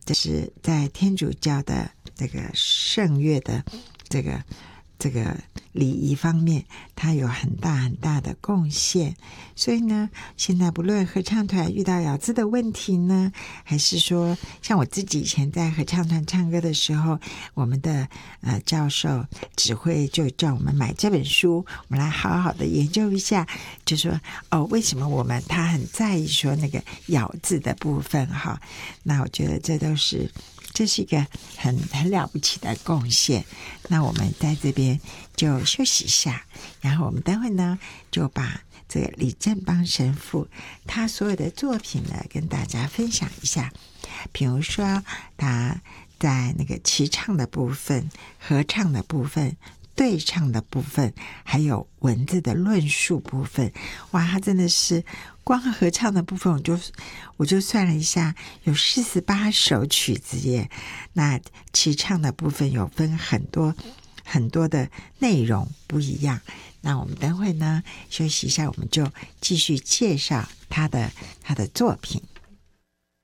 这是在天主教的这个圣乐的这个礼仪方面，它有很大很大的贡献。所以呢，现在不论合唱团遇到咬字的问题呢，还是说像我自己以前在合唱团唱歌的时候，我们的教授指挥就叫我们买这本书，我们来好好的研究一下，就说为什么他很在意说那个咬字的部分哈。那我觉得这是一个很了不起的贡献。那我们在这边就休息一下，然后我们待会呢就把这个李正邦神父他所有的作品呢跟大家分享一下。比如说他在那个齐唱的部分、合唱的部分、对唱的部分，还有文字的论述部分，哇，他真的是光合唱的部分我就算了一下，有48首曲子耶。那齐唱的部分有分很多很多的内容不一样。那我们等会呢休息一下，我们就继续介绍他的作品。